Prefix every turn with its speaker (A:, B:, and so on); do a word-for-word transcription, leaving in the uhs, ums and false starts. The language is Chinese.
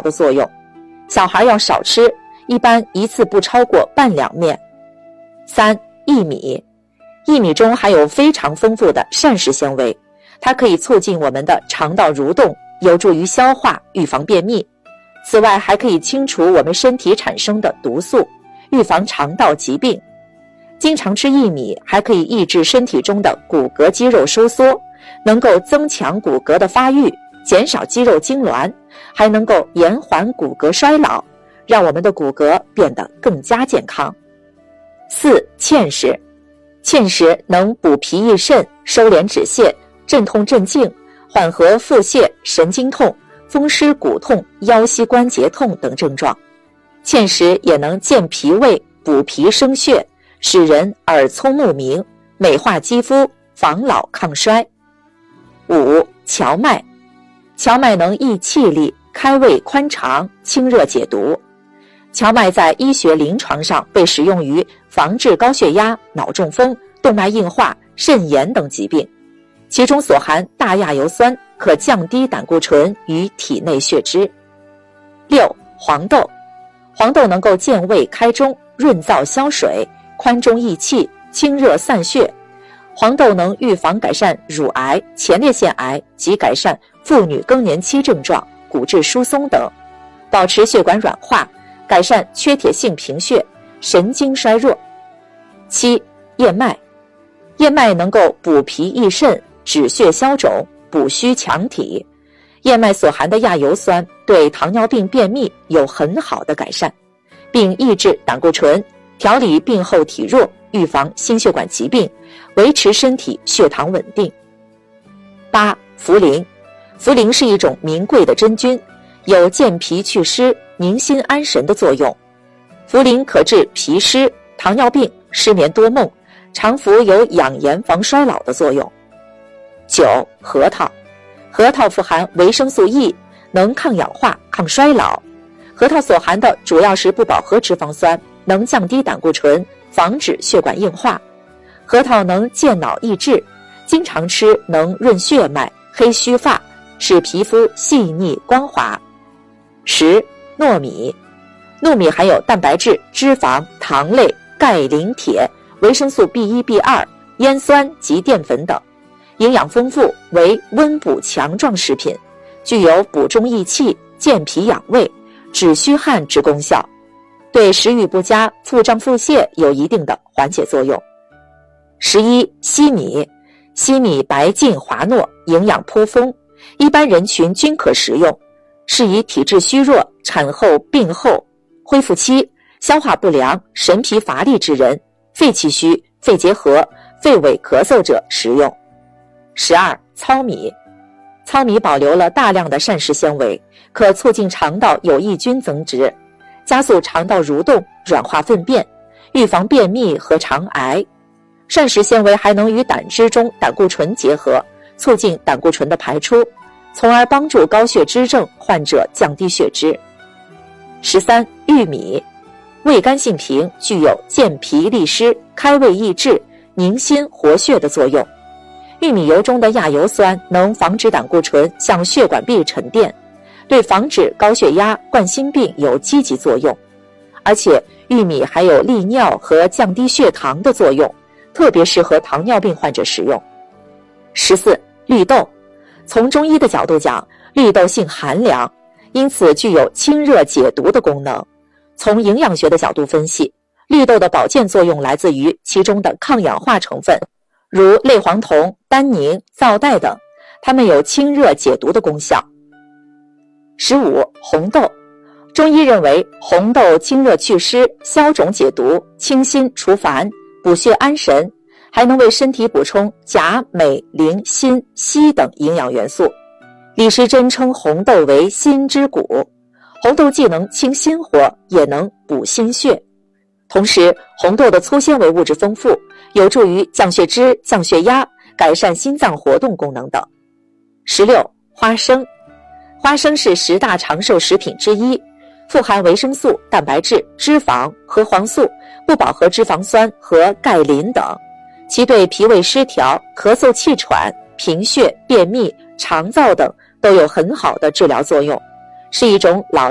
A: 的作用。小孩要少吃，一般一次不超过半两面。三、薏米。薏米中含有非常丰富的膳食纤维，它可以促进我们的肠道蠕动，有助于消化，预防便秘。此外，还可以清除我们身体产生的毒素，预防肠道疾病。经常吃薏米还可以抑制身体中的骨骼肌肉收缩，能够增强骨骼的发育，减少肌肉痉挛，还能够延缓骨骼衰老，让我们的骨骼变得更加健康。四、芡实。芡实能补脾益肾，收敛止泻，镇痛镇静，缓和腹泻、神经痛、风湿骨痛、腰膝关节痛等症状。芡实也能健脾胃、补脾生血，使人耳聪目明，美化肌肤，防老抗衰。五、荞麦。荞麦能益气力，开胃宽肠，清热解毒。荞麦在医学临床上被使用于防治高血压、脑中风、动脉硬化、肾炎等疾病，其中所含大亚油酸可降低胆固醇与体内血脂。六、黄豆。黄豆能够健胃开中，润燥消水，宽中益气，清热散血。黄豆能预防改善乳癌、前列腺癌及改善妇女更年期症状、骨质疏松等，保持血管软化，改善缺铁性贫血、神经衰弱。七、燕麦。燕麦能够补脾益肾，止血消肿，补虚强体。燕麦所含的亚油酸对糖尿病便秘有很好的改善，并抑制胆固醇，调理病后体弱，预防心血管疾病，维持身体血糖稳定。八、茯苓。茯苓是一种名贵的真菌，有健脾祛湿、宁心安神的作用。茯苓可治脾湿、糖尿病、失眠多梦，常服有养颜防衰老的作用。九、核桃。核桃富含维生素 E， 能抗氧化、抗衰老。核桃所含的主要是不饱和脂肪酸，能降低胆固醇，防止血管硬化。核桃能健脑益智，经常吃能润血脉、黑须发，使皮肤细腻光滑。十、糯米。糯米含有蛋白质、脂肪、糖类、钙、磷、铁、维生素 B 一、B 二、烟酸及淀粉等，营养丰富，为温补强壮食品，具有补中益气、健脾养胃、止虚汗之功效，对食欲不佳、腹胀腹泻有一定的缓解作用。十一、西米。西米白净滑糯，营养颇丰，一般人群均可食用，适宜体质虚弱、产后、病后、恢复期、消化不良、神疲乏力之人、肺气虚、肺结核、肺痿咳嗽者食用。十二、糙米。糙米保留了大量的膳食纤维，可促进肠道有益菌增殖，加速肠道蠕动，软化粪便，预防便秘和肠癌。膳食纤维还能与胆汁中胆固醇结合，促进胆固醇的排出，从而帮助高血脂症患者降低血脂。十三、玉米。味甘性平，具有健脾利湿、开胃益智、宁心活血的作用。玉米油中的亚油酸能防止胆固醇向血管壁沉淀，对防止高血压、冠心病有积极作用。而且玉米还有利尿和降低血糖的作用，特别适合糖尿病患者食用。十四、绿豆。从中医的角度讲，绿豆性寒凉，因此具有清热解毒的功能。从营养学的角度分析，绿豆的保健作用来自于其中的抗氧化成分，如类黄酮、单宁、皂带等，它们有清热解毒的功效。十五、红豆。中医认为红豆清热祛湿、消肿解毒、清心除烦、补血安神，还能为身体补充钾、镁、磷、锌、硒等营养元素。李时珍称红豆为心之谷，红豆既能清心火，也能补心血。同时，红豆的粗纤维物质丰富，有助于降血脂、降血压、改善心脏活动功能等。十六、花生。花生是十大长寿食品之一，富含维生素、蛋白质、脂肪、核黄素、不饱和脂肪酸和钙磷等，其对脾胃失调、咳嗽气喘、贫血、便秘、肠燥等都有很好的治疗作用，是一种老